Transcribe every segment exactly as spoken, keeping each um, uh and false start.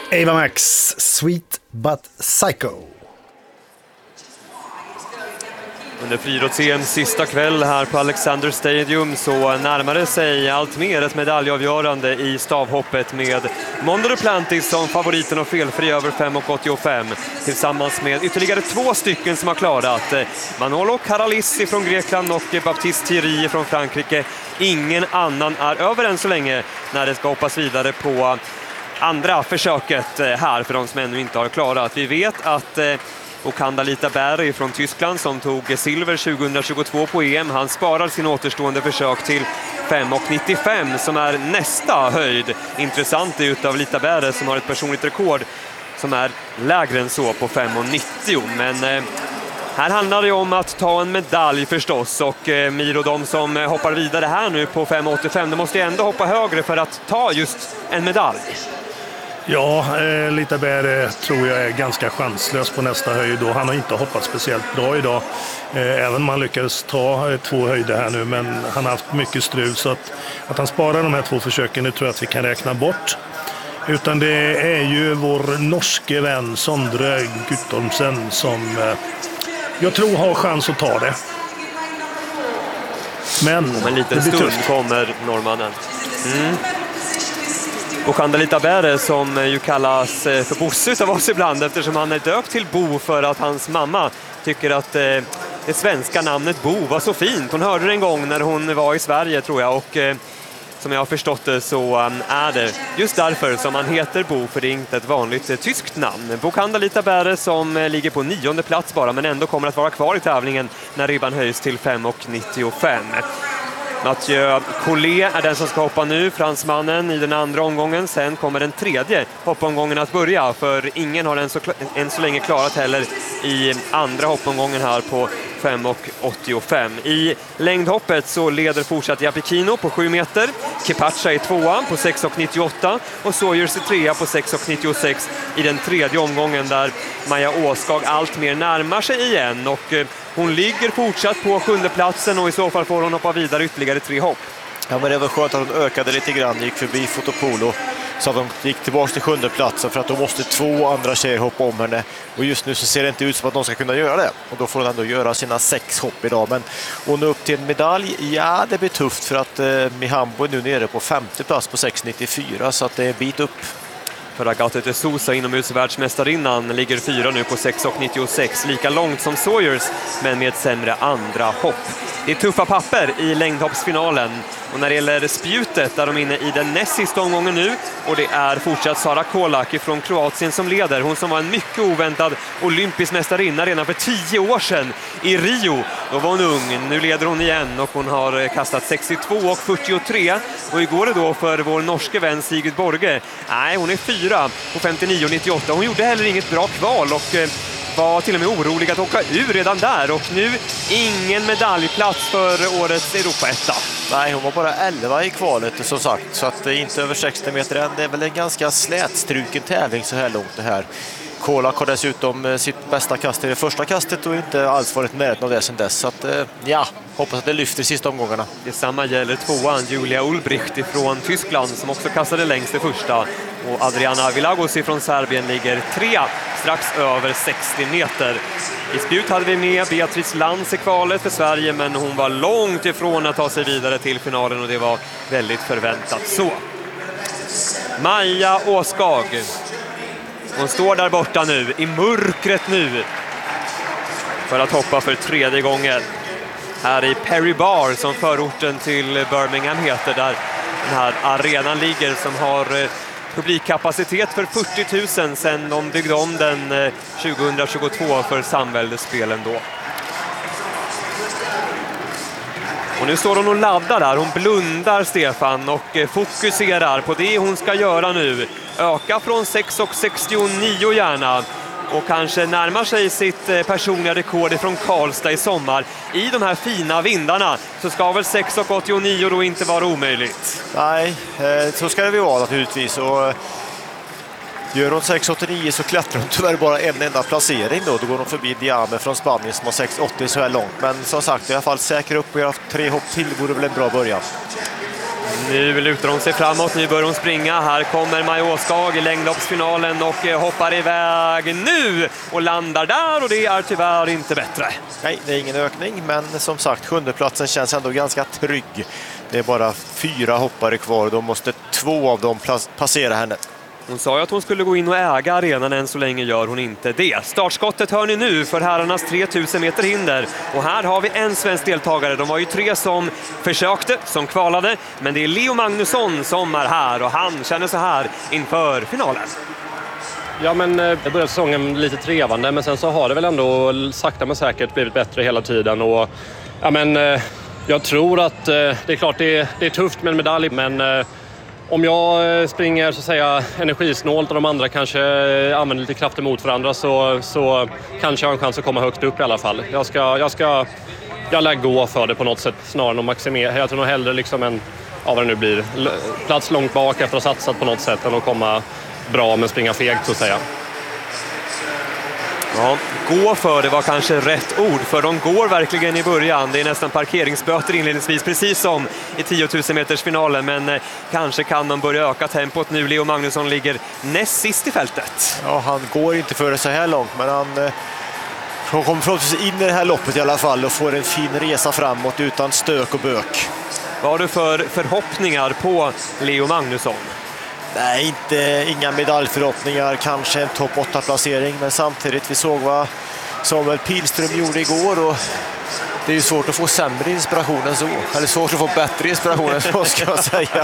Ava Max, Sweet But Psycho. Under friidrotts-E M:s sista kväll här på Alexander Stadium så närmade sig allt mer ett medaljavgörande i stavhoppet med Mondo Duplantis som favoriten och felfri över fem åttiofem tillsammans med ytterligare två stycken som har klarat. Manolo Karalissi från Grekland och Baptiste Thierry från Frankrike. Ingen annan är över än så länge när det ska hoppas vidare på andra försöket här för de som ännu inte har klarat. Vi vet att Okanda Litaberg från Tyskland som tog silver tjugohundratjugotvå på E M. Han sparar sin återstående försök till fem nittiofem som är nästa höjd. Intressant utav Litaberg som har ett personligt rekord som är lägre än så på fem nittio. Men eh, här handlar det om att ta en medalj förstås. Och eh, Miro, de som hoppar vidare här nu på fem åttiofem, de måste ju ändå hoppa högre för att ta just en medalj. Ja, eh, Litaberg tror jag är ganska chanslös på nästa höjd och han har inte hoppat speciellt bra idag. Eh, även om han lyckades ta eh, två höjder här nu, men han har haft mycket strul så att, att han sparar de här två försöken, det tror jag att vi kan räkna bort. Utan det är ju vår norske vän Sondre Guttormsen som eh, jag tror har chans att ta det. Men om en liten stund tufft. Kommer norrmannen. Mm. Okanda Litaberg som ju kallas för Bosse av oss ibland eftersom han är döpt till Bo för att hans mamma tycker att eh, det svenska namnet Bo var så fint. Hon hörde det en gång när hon var i Sverige tror jag och eh, som jag har förstått det så um, är det just därför som han heter Bo, för det är inte ett vanligt eh, tyskt namn. Okanda Litaberg som eh, ligger på nionde plats bara men ändå kommer att vara kvar i tävlingen när ribban höjs till fem nittiofem. Mathieu Collet är den som ska hoppa nu, fransmannen, i den andra omgången. Sen kommer den tredje hoppomgången att börja, för ingen har än så, än så länge klarat heller i andra hoppomgången här på fem åttiofem. I längdhoppet så leder fortsatt Japikino på sju meter. Kepacha är tvåa på sex nittioåtta och Sawyers är trea på sex nittiosex i den tredje omgången där Maja Åskag allt mer närmar sig igen och hon ligger fortsatt på sjunde platsen och i så fall får hon hoppa vidare ytterligare tre hopp. Ja, men det var skönt att hon ökade lite grann, gick förbi Fotopolo så att de gick tillbaka till sjunde platsen för att då måste två andra tjejer hoppa om henne och just nu så ser det inte ut som att de ska kunna göra det och då får hon ändå göra sina sex hopp idag, men hon är upp till en medalj, ja det blir tufft för att eh, Mihambo är nu nere på femte plats på sex nittiofyra så att det är en bit upp. För Agathe de Sousa, inomhusvärldsmästarinnan, ligger fyra nu på sex nittiosex, lika långt som Sawyers men med ett sämre andra hopp. Det är tuffa papper i längdhoppsfinalen och när det gäller spjutet är de inne i den näst sista omgången nu och det är fortsatt Sara Kolak från Kroatien som leder. Hon som var en mycket oväntad olympisk mästarinna redan för tio år sedan i Rio. Då var hon ung, nu leder hon igen och hon har kastat sextiotvå och fyrtiotre och igår är då för vår norske vän Sigrid Borge. Nej, hon är fyra på femtionio nittioåtta. Hon gjorde heller inget bra kval och var till och med orolig att åka ur redan där och nu ingen medaljplats för årets Europaetta. Nej, hon var bara elva i kvalet som sagt, så att det är inte över sextio meter än. Det är väl en ganska slätstruken tävling så här långt det här. Kolak har dessutom sitt bästa kast i det första kastet och inte alls varit närheten av det sedan dess. Så att, ja, hoppas att det lyfter i sista omgångarna. Detsamma gäller tvåan Julia Ulbricht från Tyskland som också kastade längst det första. Och Adriana Vilagos från Serbien ligger trea, strax över sextio meter. I spjut hade vi med Beatrice Lantz i kvalet för Sverige, men hon var långt ifrån att ta sig vidare till finalen och det var väldigt förväntat så. Maja Åskag. Hon står där borta nu, i mörkret nu, för att hoppa för tredje gången. Här i Perry Bar, som förorten till Birmingham heter, där den här arenan ligger som har publikkapacitet för fyrtio tusen sedan de byggde om den tjugohundratjugotvå för samväldesspelen då. Och nu står hon och laddar där, hon blundar Stefan och fokuserar på det hon ska göra nu. Öka från sex sextionio gärna och kanske närmar sig sitt personliga rekord från Karlstad i sommar. I de här fina vindarna så ska väl sex åttionio då inte vara omöjligt. Nej, så ska det väl vara naturligtvis. Och gör hon sex åttionio så klättrar hon tyvärr bara en enda placering då. Då går hon förbi Diame från Spanien som har sex åttio så här långt. Men som sagt, i alla fall säkra upp och göra tre hopp till vore väl en bra början. Nu lutar hon sig framåt, nu börjar hon springa. Här kommer Maja Åskag i längdloppsfinalen och hoppar iväg nu och landar där, och det är tyvärr inte bättre. Nej, det är ingen ökning, men som sagt, sjundeplatsen känns ändå ganska trygg. Det är bara fyra hoppare kvar och då måste två av dem passera henne. Hon sa ju att hon skulle gå in och äga arenan, än så länge gör hon inte det. Startskottet hör ni nu för herrarnas tre tusen meter hinder. Och här har vi en svensk deltagare. De var ju tre som försökte, som kvalade. Men det är Leo Magnusson som är här och han känner så här inför finalen. Ja, men det började säsongen lite trevande, men sen så har det väl ändå sakta men säkert blivit bättre hela tiden. Och ja, men jag tror att det är klart det är, det är tufft med en medalj, men om jag springer så att säga energisnålt och de andra kanske använder lite krafter mot varandra, så, så kanske jag har en chans att komma högt upp i alla fall. Jag ska, jag ska jag lär gå för det på något sätt snarare än att maximera. Jag tror nog hellre liksom en, ja, vad det nu blir, plats långt bak efter att ha satsat på något sätt än att komma bra men springa fegt så att säga. Ja, gå för det var kanske rätt ord, för de går verkligen i början. Det är nästan parkeringsböter inledningsvis, precis som i tio tusen meters finalen, men eh, kanske kan de börja öka tempot nu. Leo Magnusson ligger näst sist i fältet. Ja, han går inte för det så här långt, men han, eh, han kommer förhoppningsvis in i det här loppet i alla fall och får en fin resa framåt utan stök och bök. Vad har du för förhoppningar på Leo Magnusson? Nej, inte, inga medaljförhoppningar, kanske en topp åtta placering, men samtidigt, vi såg vad Samuel Pilström gjorde igår och det är ju svårt att få sämre inspiration än så, eller svårt att få bättre inspiration än så ska jag säga.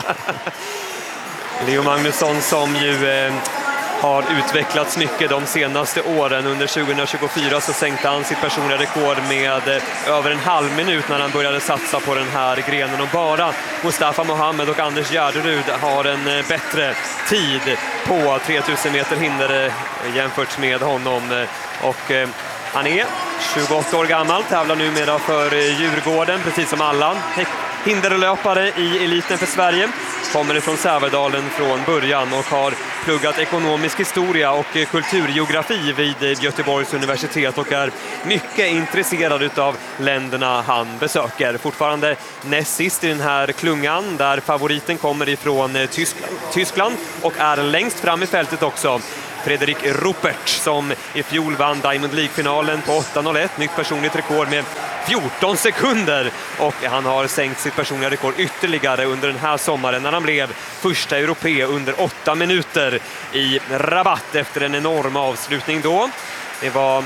Leo Magnusson som ju eh, har utvecklats mycket de senaste åren. Under tjugohundratjugofyra så sänkte han sitt personliga rekord med eh, över en halv minut när han började satsa på den här grenen. Och bara Mustafa Mohamed och Anders Gärderud har en eh, bättre tid på tre tusen meter hinder eh, jämfört med honom. Eh, och eh, han är tjugoåtta år gammal, tävlar numera för eh, Djurgården, precis som alla hinderlöpare i eliten för Sverige. Kommer ifrån Sävedalen från början och har pluggat ekonomisk historia och kulturgeografi vid Göteborgs universitet och är mycket intresserad av länderna han besöker. Fortfarande näst sist i den här klungan där favoriten kommer ifrån Tyskland och är längst fram i fältet också. Frederik Ruppert som i fjol vann Diamond League-finalen på åtta noll ett, nytt personligt rekord med fjorton sekunder, och han har sänkt sitt personliga rekord ytterligare under den här sommaren när han blev första europé under åtta minuter i Rabat efter en enorm avslutning då. Det var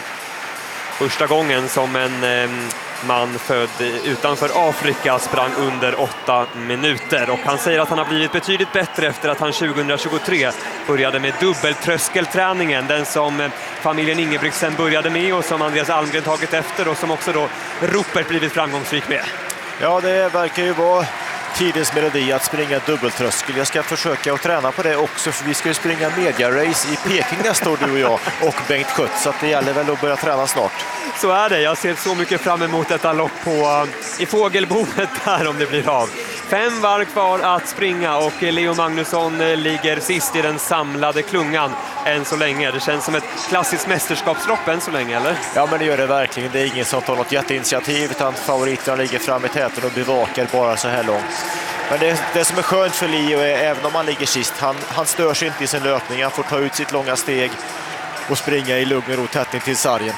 första gången som en eh, man född utanför Afrika sprang under åtta minuter, och han säger att han har blivit betydligt bättre efter att han tjugohundratjugotre började med dubbeltröskelträningen, den som familjen Ingebrigtsen började med och som Andreas Almgren tagit efter och som också då Ruppert blivit framgångsrik med. Ja, det verkar ju vara tidens melodi att springa dubbeltröskel. Jag ska försöka att träna på det också, för vi ska ju springa media-race i Peking nästa år, du och jag och Bengt Schött, så att det gäller väl att börja träna snart. Så är det, jag ser så mycket fram emot detta lopp på, i fågelboet där om det blir av. Fem varv kvar att springa och Leo Magnusson ligger sist i den samlade klungan än så länge. Det känns som ett klassiskt mästerskapslopp än så länge, eller? Ja, men det gör det verkligen. Det är ingen som tar något jätteinitiativ, utan favoriterna ligger fram i täten och bevakar bara så här långt. Men det, det som är skönt för Leo är, även om han ligger sist, han, han stör sig inte i sin löpning. Han får ta ut sitt långa steg och springa i lugn och ro tätt in till sargen.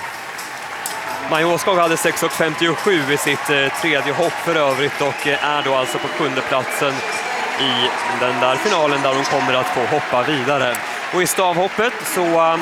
Maja Åskog hade sex femtiosju i sitt eh, tredje hopp för övrigt och eh, är då alltså på sjunde platsen i den där finalen där hon kommer att få hoppa vidare. Och i stavhoppet så eh,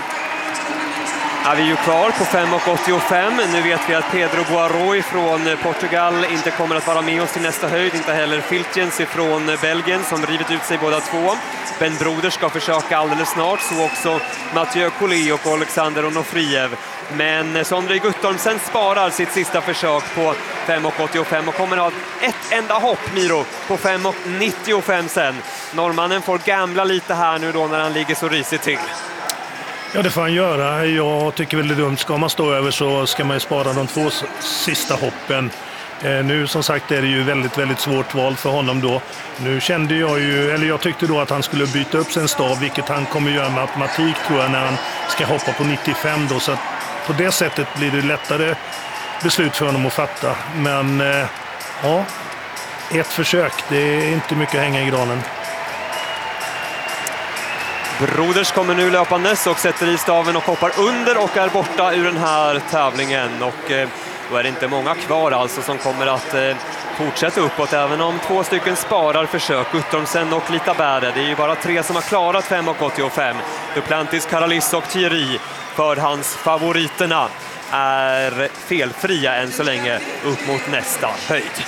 är vi ju kvar på fem åttiofem. Nu vet vi att Pedro Boaroi från Portugal inte kommer att vara med oss till nästa höjd. Inte heller Filtjens från Belgien som rivit ut sig båda två. Ben Broder ska försöka alldeles snart. Så också Mathieu Collet och Alexander Onofriev. Men Sondre Guttormsen sparar sitt sista försök på fem åttiofem och kommer att ha ett enda hopp, Miro, på fem nittiofem sen. Norrmannen får gambla lite här nu då när han ligger så risigt till. Ja, det får han göra. Jag tycker väl det är dumt. Ska man stå över så ska man ju spara de två sista hoppen. Eh, nu som sagt är det ju väldigt, väldigt svårt val för honom då. Nu kände jag ju, eller jag tyckte då att han skulle byta upp sin stav, vilket han kommer göra med automatik tror jag när han ska hoppa på nittiofem då. Så att på det sättet blir det lättare beslut för honom att fatta. Men eh, ja, ett försök. Det är inte mycket att hänga i granen. Broders kommer nu löpandes och sätter i staven och hoppar under och är borta ur den här tävlingen. Och eh, då är det inte många kvar alltså som kommer att eh, fortsätta uppåt, även om två stycken sparar försök. Guttormsen och Lita Bäre. Det är ju bara tre som har klarat fem och åttiofem. Duplantis, Karalis och Thierry, för hans favoriterna, är felfria än så länge upp mot nästa höjd.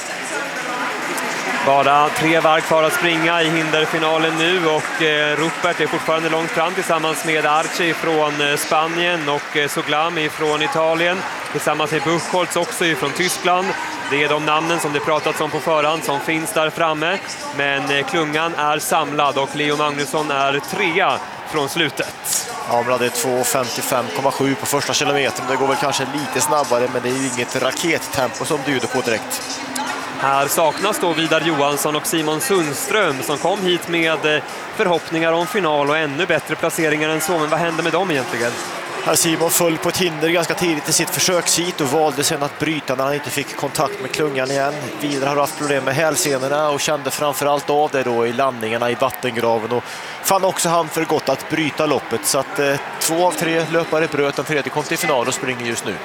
Bara tre varv kvar att springa i hinderfinalen nu och eh, Rupert är fortfarande långt fram tillsammans med Arce från eh, Spanien och eh, Soglami från Italien. Tillsammans med Buchholz också från Tyskland. Det är de namnen som det pratats om på förhand som finns där framme. Men eh, klungan är samlad och Leo Magnusson är trea från slutet. Ja, men det är två femtiofem komma sju på första kilometern. Det går väl kanske lite snabbare, men det är ju inget rakettempo som bjuder på direkt. Här saknas då Vidar Johansson och Simon Sundström som kom hit med förhoppningar om final och ännu bättre placeringar än så. Men vad hände med dem egentligen? Här Simon föll på ett hinder ganska tidigt i sitt försökshit och valde sedan att bryta när han inte fick kontakt med klungan igen. Vidar har haft problem med hälsenorna och kände framförallt av det då i landningarna i vattengraven och fann också han för gott att bryta loppet. Så att eh, två av tre löpare bröt, den tredje kom till final och springer just nu.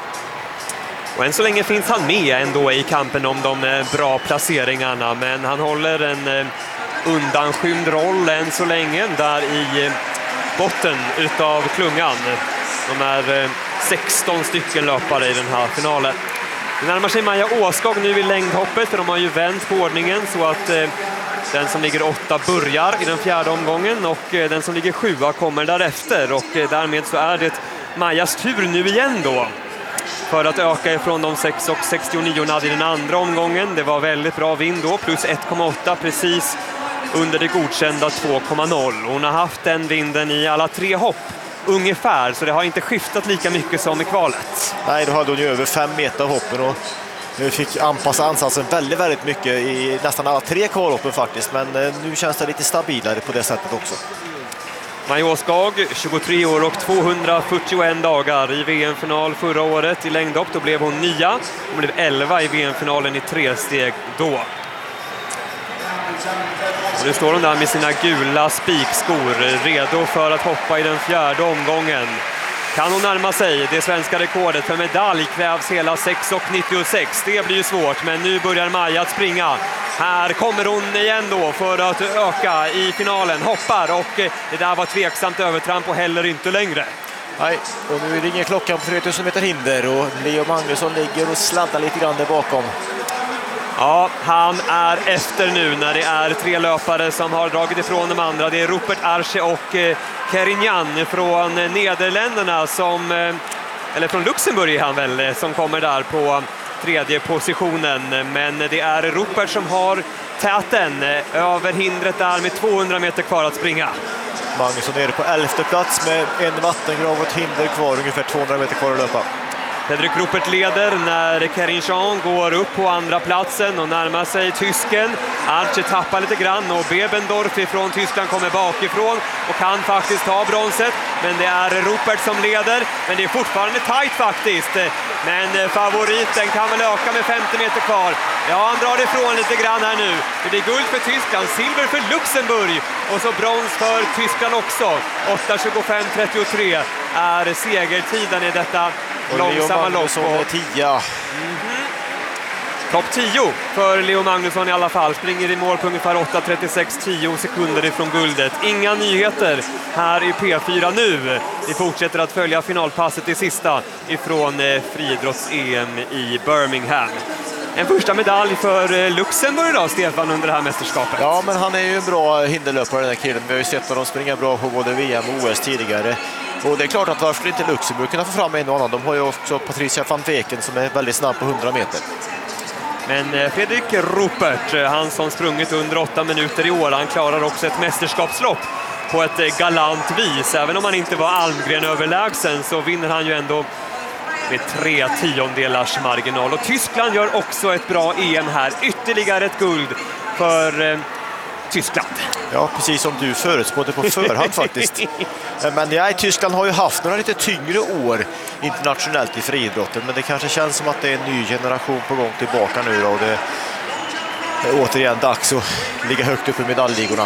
Och än så länge finns han med ändå i kampen om de bra placeringarna, men han håller en undanskymd roll än så länge där i botten utav klungan. De är sexton stycken löpare i den här finalen. Det närmar sig Maja Åskog nu i längdhoppet, för de har ju vänt på ordningen så att den som ligger åtta börjar i den fjärde omgången och den som ligger sjua kommer därefter, och därmed så är det Majas tur nu igen då för att öka ifrån de sex och sextionio i den andra omgången. Det var väldigt bra vind då, plus ett komma åtta precis under det godkända två komma noll. Hon har haft den vinden i alla tre hopp ungefär, så det har inte skiftat lika mycket som i kvalet. Nej, då hade hon ju över fem meter av hoppen och fick anpassa ansatsen väldigt, väldigt mycket i nästan alla tre kvalhoppen faktiskt. Men nu känns det lite stabilare på det sättet också. Maja Åskog, tjugotre år och tvåhundrafyrtioen dagar i V M-final förra året i längdhopp. Då blev hon nia. Hon blev elva i V M-finalen i tre steg då. Och nu står hon där med sina gula spikskor redo för att hoppa i den fjärde omgången. Kan hon närma sig det svenska rekordet? För medalj krävs hela sex och nittiosex. Det blir ju svårt, men nu börjar Maja att springa. Här kommer hon igen då för att öka i finalen. Hoppar, och det där var tveksamt övertramp och heller inte längre. Nej, och nu ringer klockan på tre tusen meter hinder och Leo Magnusson ligger och sladdar lite grann där bakom. Ja, han är efter nu när det är tre löpare som har dragit ifrån de andra. Det är Rupert, Arce och eh, Kerignan från Nederländerna som, eh, eller från Luxemburg är han väl, som kommer där på tredje positionen. Men det är Rupert som har täten över hindret där med tvåhundra meter kvar att springa. Magnusson är på elfte plats med en vattengrav och ett hinder kvar, ungefär tvåhundra meter kvar att löpa. Fredrik Rupert leder när Kerin går upp på andra platsen och närmar sig tysken. Arce tappar lite grann och Bebendorf från Tyskland kommer bakifrån och kan faktiskt ta bronset. Men det är Rupert som leder, men det är fortfarande tajt faktiskt. Men favoriten kan väl öka med femtio meter kvar. Ja, han drar ifrån lite grann här nu. Det blir guld för Tyskland, silver för Luxemburg och så brons för Tyskland också. åtta tjugofem trettiotre är segertiden i detta långsamma lopp. Och tia. Mm-hmm. Topp tio för Leo Magnusson i alla fall. Springer i mål på ungefär åtta trettiosex, tio sekunder ifrån guldet. Inga nyheter här i P fyra nu. Vi fortsätter att följa finalpasset i sista ifrån eh, friidrotts-E M i Birmingham. En första medalj för Luxemburg då, Stefan, under det här mästerskapet. Ja, men han är ju en bra hinderlöpare, den här killen. Vi har ju sett att de springer bra på både V M och O S tidigare. Och det är klart att varför inte Luxemburg kunna få fram en och annan. De har ju också Patricia van Veken som är väldigt snabb på hundra meter. Men Fredrik Rupert, han som sprungit under åtta minuter i år, han klarar också ett mästerskapslopp på ett galant vis. Även om han inte var Almgren överlägsen så vinner han ju ändå med tre tiondelars marginal. Och Tyskland gör också ett bra E M här. Ytterligare ett guld för eh, Tyskland. Ja, precis som du förutspådde på förhand faktiskt. Men ja, Tyskland har ju haft några lite tyngre år internationellt i friidrotten. Men det kanske känns som att det är en ny generation på gång tillbaka nu. Då. Det, Det är återigen dags att ligga högt upp i medaljligorna.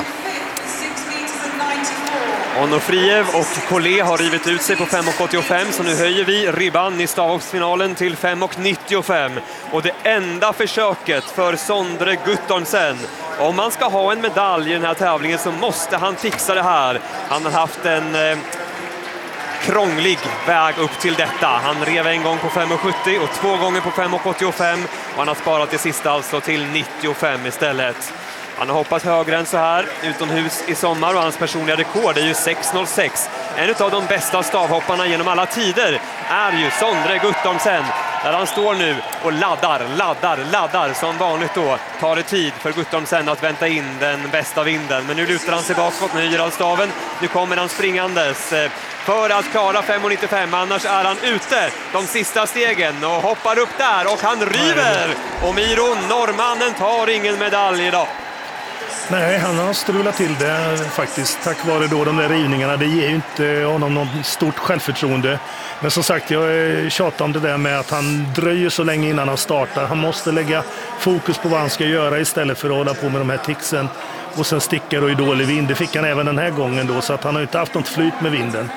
Onofriev och Collet har rivit ut sig på fem åttiofem, så nu höjer vi ribban i stavhoppsfinalen till fem nittiofem. Och det enda försöket för Sondre Guttormsen. Om man ska ha en medalj i den här tävlingen så måste han fixa det här. Han har haft en eh, krånglig väg upp till detta. Han rev en gång på fem sjuttio och två gånger på fem åttiofem. Och han har sparat det sista alltså till nittiofem istället. Han har hoppat högre än så här utomhus i sommar och hans personliga rekord är ju sex noll sex. En av de bästa stavhopparna genom alla tider är ju Sondre Guttormsen. Där han står nu och laddar, laddar, laddar. Som vanligt då tar det tid för Guttormsen att vänta in den bästa vinden. Men nu lutar han sig bakåt med höjer staven. Nu kommer han springandes för att klara fem nittiofem. Annars är han ute de sista stegen och hoppar upp där och han river. Och Miro, norrmannen, tar ingen medalj idag. Nej, han har strulat till det faktiskt tack vare då de där rivningarna. Det ger ju inte honom något stort självförtroende. Men som sagt, jag tjatar om det där med att han dröjer så länge innan han startar. Han måste lägga fokus på vad han ska göra istället för att hålla på med de här tixen. Och sen stickar och i dålig vind. Det fick han även den här gången då, så att han har inte haft något flyt med vinden.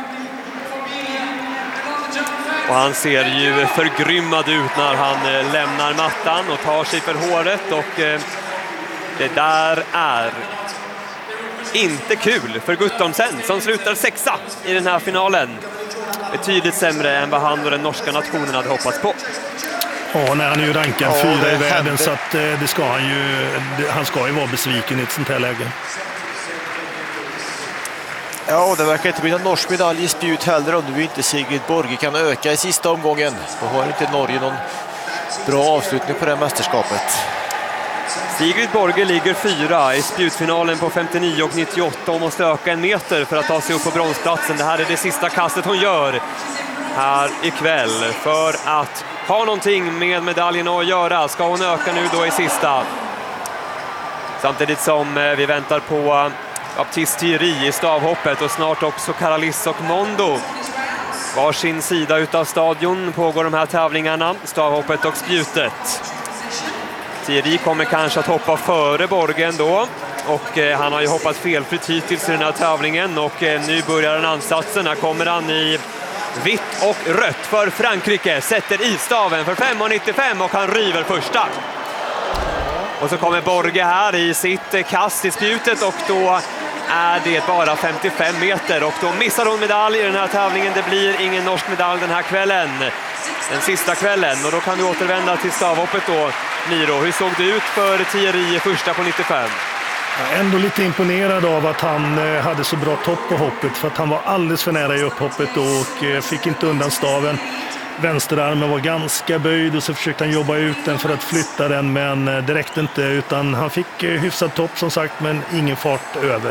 Och han ser ju förgrymmad ut när han lämnar mattan och tar sig för håret och... Det där är inte kul för Guttormsen som slutar sexa i den här finalen. Betydligt sämre än vad han och den norska nationen hade hoppats på. Ja, när han är ju rankad ja, fyra i världen så att det ska han ju, han ska ju vara besviken i ett sånt här läge. Ja, det verkar inte bli någon norsk medalj i spjut heller om nu inte Sigrid Borge kan öka i sista omgången. Då har inte Norge någon bra avslutning på det här mästerskapet. Sigrid Borge ligger fyra i spjutfinalen på femtionio och nittioåtta och måste öka en meter för att ta sig upp på bronsplatsen. Det här är det sista kastet hon gör här ikväll för att ha någonting med medaljen att göra. Ska hon öka nu då i sista. Samtidigt som vi väntar på Baptiste Thierry i stavhoppet och snart också Karalis och Mondo. Var sin sida utav stadion pågår de här tävlingarna, stavhoppet och spjutet. Thierry kommer kanske att hoppa före Borgen då och eh, han har ju hoppat felfritt hittills i den här tävlingen och eh, nu börjar den ansatsen. Här kommer han i vitt och rött för Frankrike, sätter i staven för fem nittiofem och han river första. Och så kommer Borge här i sitt eh, kast i spjutet och då är det bara femtiofem meter och då missar hon medalj i den här tävlingen. Det blir ingen norsk medalj den här kvällen, den sista kvällen, och då kan du återvända till stavhoppet då. Miro, hur såg det ut för Thierry i första på nittiofem? Jag är ändå lite imponerad av att han hade så bra topp på hoppet, för att han var alldeles för nära i upphoppet och fick inte undan staven. Vänsterarmen var ganska böjd och så försökte han jobba ut den för att flytta den, men det räckte inte, utan han fick hyfsad topp som sagt, men ingen fart över.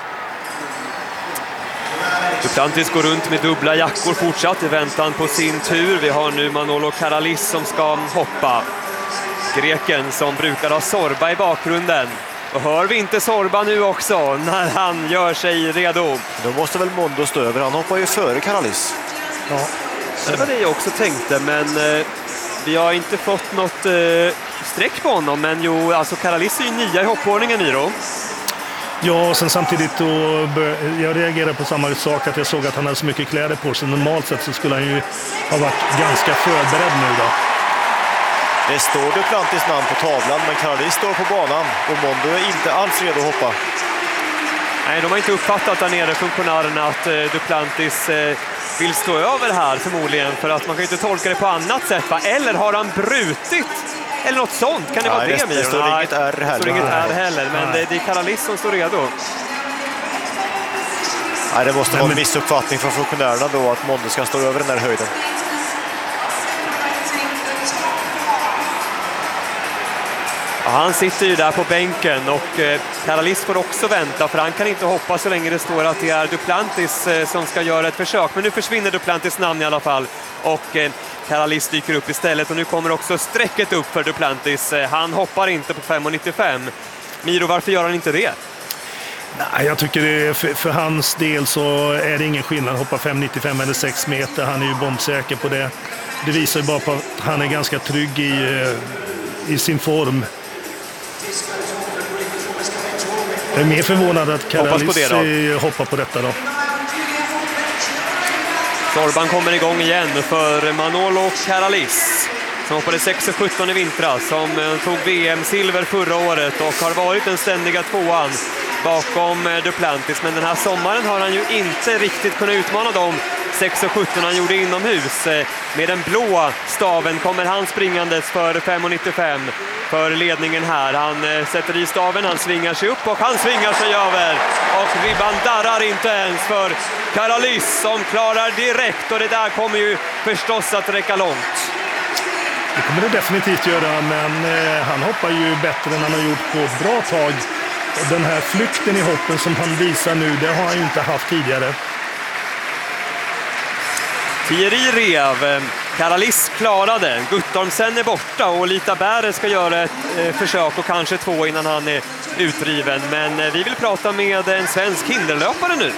Duplantis går runt med dubbla jackor fortsatt i väntan på sin tur. Vi har nu Manolo Karalis som ska hoppa. Greken som brukar ha Sorba i bakgrunden. Och hör vi inte Sorba nu också när han gör sig redo? Då måste väl Mondo stå över, han hoppar ju före Karalis. Ja, det var det jag också tänkte, men eh, vi har inte fått något eh, streck på honom. Men jo, alltså Karalis är ju nia i hoppordningen, Miro. Ja, och sen samtidigt då, jag reagerade på samma sak, att jag såg att han hade så mycket kläder på sig. Normalt sett så skulle han ju ha varit ganska förberedd nu då. Det står Duplantis namn på tavlan, men Karalis står på banan och Mondo är inte alls redo att hoppa. Nej, de har inte uppfattat där nere, funktionärerna, att eh, Duplantis eh, vill stå över här förmodligen, för att man kan ju inte tolka det på annat sätt, va? Eller har han brutit? Eller något sånt, kan det Nej, vara det, det, det står inget R heller. Det står inget R heller, men det, det är Karalis som står redo. Nej, det måste vara en missuppfattning från funktionärerna då, att Mondo ska stå över den här höjden. Ja, han sitter ju där på bänken och eh, Karalis får också vänta, för han kan inte hoppa så länge det står att det är Duplantis eh, som ska göra ett försök. Men nu försvinner Duplantis namn i alla fall och eh, Karalis dyker upp istället, och nu kommer också strecket upp för Duplantis. Eh, han hoppar inte på fem nittiofem. Miro, varför gör han inte det? Nej, jag tycker det är för, för hans del så är det ingen skillnad. Hoppa fem nittiofem eller sex meter, han är ju bombsäker på det. Det visar ju bara på att han är ganska trygg i, i sin form. Jag är mer förvånad att Karalis på hoppar på detta då. Sorban kommer igång igen för Manolo Karalis som hoppade sex sjutton i vintras, som tog V M-silver förra året och har varit den ständiga tvåan bakom Duplantis. Men den här sommaren har han ju inte riktigt kunnat utmana dem sex sjutton han gjorde inomhus. Med den blå staven kommer han springandes för fem nittiofem för ledningen här. Han sätter i staven, han svingar sig upp och han svingar sig över. Och ribban darrar inte ens för Karalis som klarar direkt, och det där kommer ju förstås att räcka långt. Det kommer det definitivt göra, men eh, han hoppar ju bättre än han har gjort på ett bra tag. Den här flykten i hoppen som han visar nu, det har han ju inte haft tidigare. Thierry rev, Karalis klarade, Guttormsen är borta och Lita Bäre ska göra ett eh, försök och kanske två innan han är utriven. Men eh, vi vill prata med en svensk hinderlöpare nu.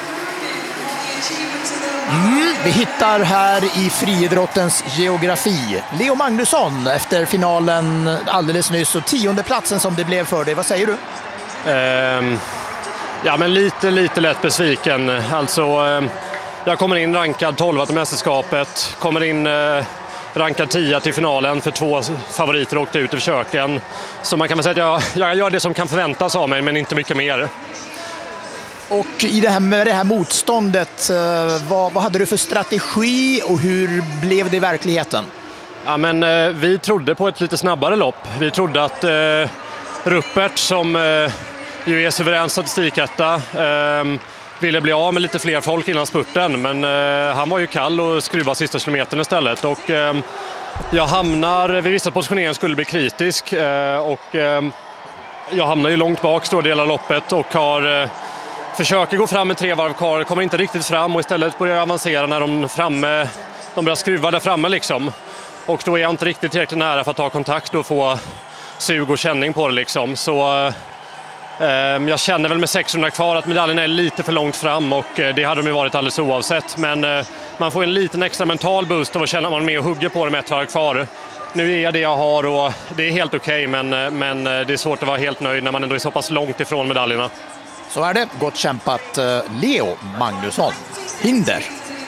Mm, vi hittar här i friidrottens geografi Leo Magnusson efter finalen alldeles nyss, och tionde platsen som det blev för dig. Vad säger du? Um, ja, men lite, lite lätt besviken. Alltså, um, jag kommer in rankad tolva till mästerskapet, kommer in uh, rankad tia till finalen, för två favoriter åkte ut i försöken. Så man kan väl säga att jag, jag gör det som kan förväntas av mig, men inte mycket mer. Och i det här, med det här motståndet, vad, vad hade du för strategi och hur blev det i verkligheten? Ja, men, eh, vi trodde på ett lite snabbare lopp. Vi trodde att eh, Ruppert, som eh, ju är suverän statistiketta, eh, ville bli av med lite fler folk innan spurten, men eh, han var ju kall och skruvade sista kilometern istället. Och, eh, jag hamnar, vi visste att positioneringen skulle bli kritisk, eh, och eh, jag hamnar ju långt bak stora delar av loppet och har... Eh, försöker gå fram med tre varv kvar, kommer inte riktigt fram och istället börjar avancera när de, framme, de börjar skruva där framme liksom. Och då är jag inte riktigt tillräckligt nära för att ta kontakt och få sug och känning på det liksom. Så eh, jag känner väl med sexhundra kvar att medaljen är lite för långt fram, och eh, det hade de ju varit alldeles oavsett. Men eh, man får en liten extra mental boost av att känna att man är med och hugger på det med ett varv kvar. Nu är jag det jag har och det är helt okej, okay, men, men det är svårt att vara helt nöjd när man ändå är så pass långt ifrån medaljerna. Så är det. Gott kämpat, Leo Magnusson. Hinder.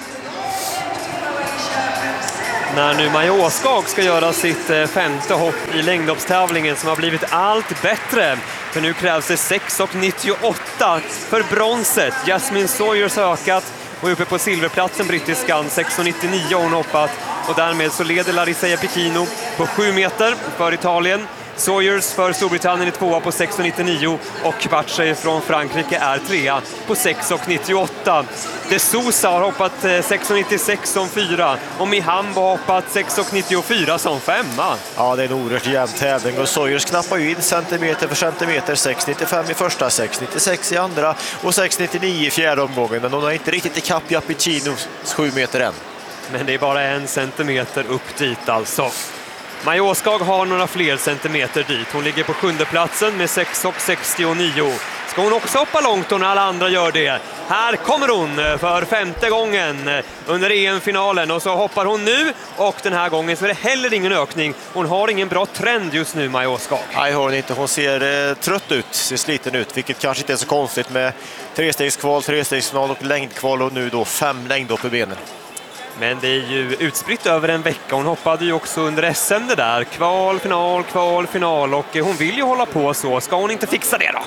När nu Maja Åskog ska göra sitt femte hopp i längdhoppstävlingen som har blivit allt bättre. För nu krävs det sex nittioåtta för bronset. Jasmine Sawyers ökat och uppe på silverplatsen brittiskan sex nittionio hon hoppat. Och därmed så leder Larissa Pechino på sju meter för Italien. Sawyers för Storbritannien är tvåa på sex nittionio och Kvartje från Frankrike är trea på sex nittioåtta. De Sousa har hoppat sex nittiosex som fyra och Mihambo har hoppat sex nittiofyra som femma. Ja, det är en oerhört jämn tävling och Sawyers knappar ju in centimeter för centimeter. sex nittiofem i första, sex nittiosex i andra och sex nittionio i fjärde omgången. Men hon har inte riktigt ikapp Japichinos sju meter än. Men det är bara en centimeter upp dit alltså. Maja Åskog har några fler centimeter dit. Hon ligger på sjunde platsen med sex sextionio. Ska hon också hoppa långt när alla andra gör det? Här kommer hon för femte gången under E M-finalen. Och så hoppar hon nu, och den här gången så är det heller ingen ökning. Hon har ingen bra trend just nu, Maja Åskog. Nej, hon inte. Hon ser eh, trött ut, ser sliten ut. Vilket kanske inte är så konstigt med trestegskval, trestegsfinal och längdkval. Och nu då fem längdhopp i benen. Men det är ju utspritt över en vecka. Hon hoppade ju också under S M det där. Kval, final, kval, final. Och hon vill ju hålla på så. Ska hon inte fixa det då?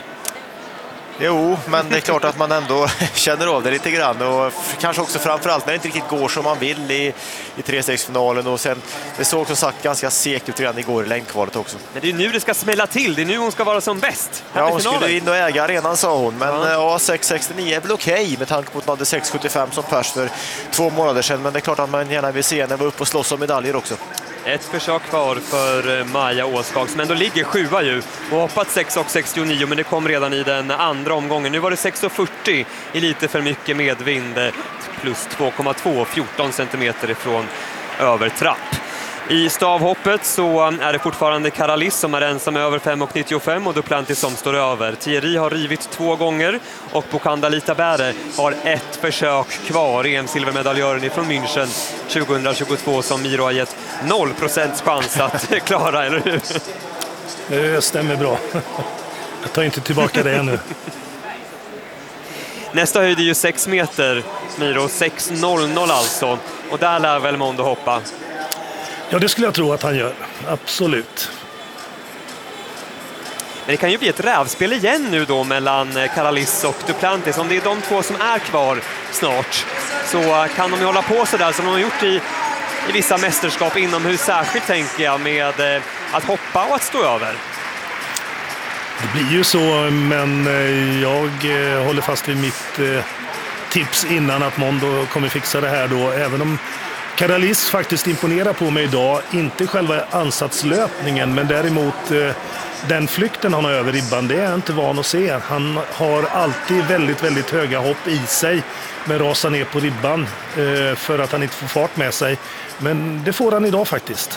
Jo, men det är klart att man ändå känner av det lite grann. Och kanske också framförallt när det inte riktigt går som man vill i, i trestegsfinalen. Och sen, det såg som sagt ganska segt ut redan igår i längdkvalet också. Men det är nu det ska smälla till. Det är nu hon ska vara som bäst. Ja, hon skulle in och äga arenan, sa hon. Men ja, ja sex sextionio är väl okej med tanke på att hon hade sex sjuttiofem som pers för två månader sedan. Men det är klart att man gärna vill se henne vara uppe och slåss om medaljer också. Ett försök kvar för Maja Åskog som ändå ligger sjua ju och hoppat sex sextionio, men det kom redan i den andra omgången. Nu var det sex fyrtio i lite för mycket medvind, plus två komma två, fjorton centimeter ifrån övertrapp. I stavhoppet så är det fortfarande Karalis som är ensam över fem nittiofem och Duplantis som står över. Thierry har rivit två gånger och Bokanda Lita Bäre har ett försök kvar. E M-silvermedaljören från München tjugohundratjugotvå som Miro har gett noll procent chans att klara, eller hur? Det stämmer bra. Jag tar inte tillbaka det ännu. Nästa höjd är ju sex meter, Miro, sex noll noll alltså. Och där lär väl Mondo hoppa. Ja, det skulle jag tro att han gör. Absolut. Men det kan ju bli ett rävspel igen nu då mellan Karalis och Duplantis. Om det är de två som är kvar snart så kan de ju hålla på så där som de har gjort i, i vissa mästerskap inomhus, särskilt tänker jag, med eh, att hoppa och att stå över. Det blir ju så, men jag eh, håller fast vid mitt eh, tips innan att Mondo kommer fixa det här då. Även om Karalis faktiskt imponerar på mig idag, inte själva ansatslöpningen, men däremot eh, den flykten han har över ribban, det är jag inte van att se. Han har alltid väldigt, väldigt höga hopp i sig med rasa ner på ribban eh, för att han inte får fart med sig. Men det får han idag faktiskt.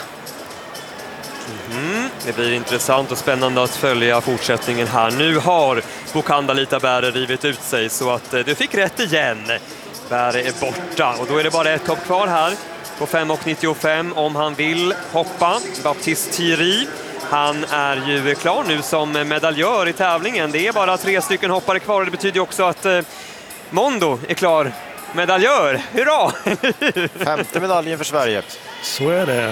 Mm, det blir intressant och spännande att följa fortsättningen här. Nu har Bokandalita Bäre rivit ut sig så att eh, du fick rätt igen. Bäre är borta och då är det bara ett hopp kvar här på fem nittiofem om han vill hoppa. Baptiste Thierry. Han är ju klar nu som medaljör i tävlingen. Det är bara tre stycken hoppare kvar och det betyder också att eh, Mondo är klar medaljör. Hurra! Femte medaljen för Sverige. Så är det.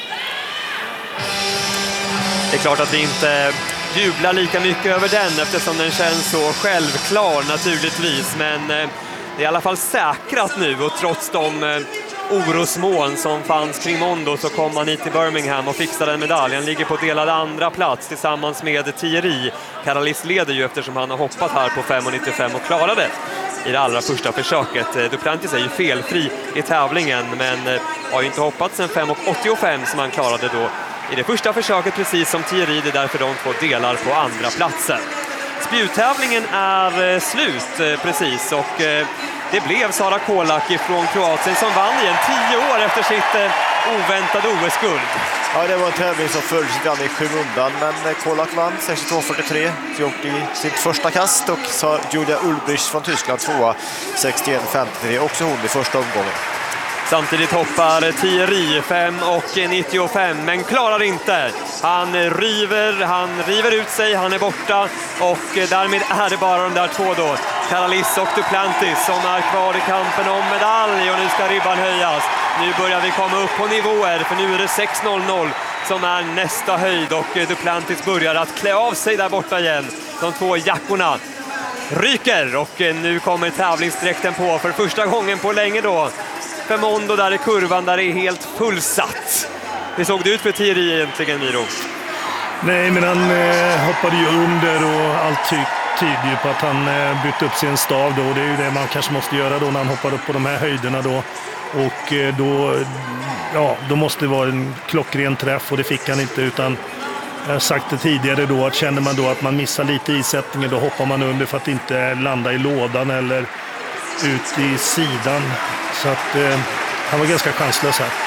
Det är klart att vi inte jublar lika mycket över den eftersom den känns så självklar naturligtvis. Men eh, det är i alla fall säkrat nu och trots de eh, orosmoln som fanns kring Mondo så kom han hit till Birmingham och fixade en medalj. Han ligger på delad andra plats tillsammans med Thierry. Karalis leder ju eftersom han har hoppat här på fem nittiofem och klarade i det allra första försöket. Duplantis är ju felfri i tävlingen men har ju inte hoppat sedan fem åttiofem som han klarade då i det första försöket, precis som Thierry. Det är därför de två delar på andra platsen. Spjuttävlingen är slut precis och det blev Sara Kolak från Kroatien som vann igen tio år efter sitt oväntade O S-guld. Ja, det var en tävling som följdes lite i skymundan, men Kolak vann sextiotvå fyrtiotre, gjort i sitt första kast och så Julia Ulbrich från Tyskland tvåa sextioett femtiotre, också hon i första omgången. Samtidigt hoppar Thierry fem nittiofem men klarar inte. Han river, han river ut sig, han är borta och därmed är det bara de där två då. Karalis och Duplantis som är kvar i kampen om medalj och nu ska ribban höjas. Nu börjar vi komma upp på nivåer för nu är det sex noll noll som är nästa höjd och Duplantis börjar att klä av sig där borta igen. De två jackorna ryker och nu kommer tävlingsdräkten på för första gången på länge då. För Mondo där i kurvan där det är helt fullsatt. Hur såg det ut för Thierry egentligen, Miro? Nej, men han eh, hoppade ju under och allt ty tyder ju på att han eh, bytte upp sin stav då. Det är ju det man kanske måste göra då när han hoppar upp på de här höjderna då. Och eh, då, ja, då måste det vara en klockren träff och det fick han inte, utan jag har sagt det tidigare då att känner man då att man missar lite i sättningen då hoppar man under för att inte landa i lådan eller ut i sidan. Så att eh, han var ganska chanslös här.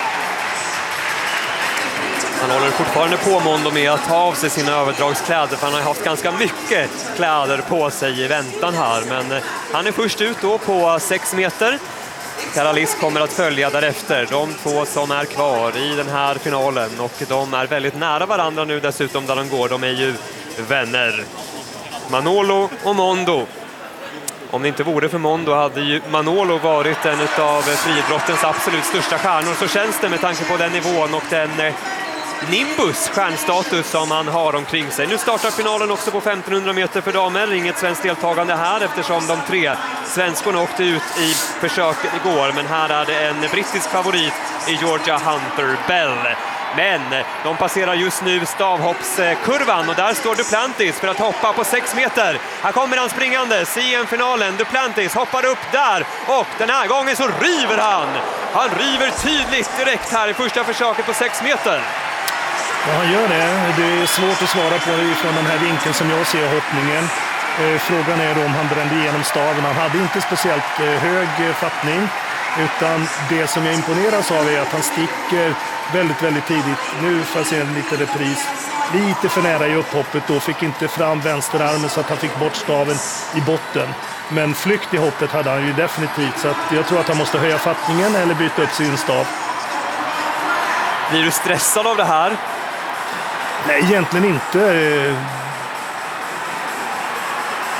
Han håller fortfarande på Mondo med att ta av sig sina överdragskläder för han har haft ganska mycket kläder på sig i väntan här. Men eh, han är först ut då på sex meter. Karalis kommer att följa därefter. De två som är kvar i den här finalen och de är väldigt nära varandra nu dessutom där de går. De är ju vänner. Manolo och Mondo. Om det inte vore för Mondo hade ju Manolo varit en av friidrottens absolut största stjärnor. Så känns det med tanke på den nivån och den eh, nimbus, stjärnstatus som han har omkring sig. Nu startar finalen också på femtonhundra meter för damer. Inget svenskt deltagande här eftersom de tre svenskorna åkte ut i försöket igår. Men här är det en brittisk favorit i Georgia Hunter Bell. Men de passerar just nu stavhoppskurvan och där står Duplantis för att hoppa på sex meter. Här kommer han springandes i en finalen. Duplantis hoppar upp där och den här gången så river han. Han river tydligt direkt här i första försöket på sex meter. Ja, han gör det. Det är svårt att svara på det från den här vinkeln som jag ser hoppningen. Frågan är då om han brände igenom staven. Han hade inte speciellt hög fattning. Utan det som jag imponeras av är att han sticker väldigt, väldigt tidigt. Nu får jag se en liten repris. Lite för nära i upphoppet då. Fick inte fram vänsterarmen så att han fick bort staven i botten. Men flykt i hoppet hade han ju definitivt. Så att jag tror att han måste höja fattningen eller byta upp sin stav. Blir du stressad av det här? Nej, egentligen inte.